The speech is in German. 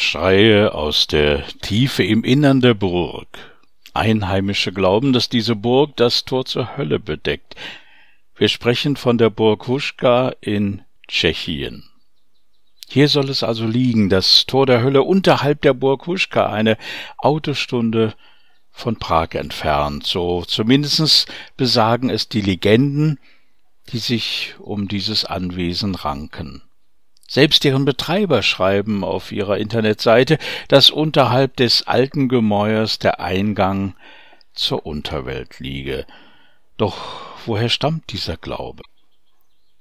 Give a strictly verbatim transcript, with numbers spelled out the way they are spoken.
Schreie aus der Tiefe im Innern der Burg. Einheimische glauben, dass diese Burg das Tor zur Hölle bedeckt. Wir sprechen von der Burg Huschka in Tschechien. Hier soll es also liegen, das Tor der Hölle unterhalb der Burg Huschka, eine Autostunde von Prag entfernt. So zumindest besagen es die Legenden, die sich um dieses Anwesen ranken. Selbst deren Betreiber schreiben auf ihrer Internetseite, dass unterhalb des alten Gemäuers der Eingang zur Unterwelt liege. Doch woher stammt dieser Glaube?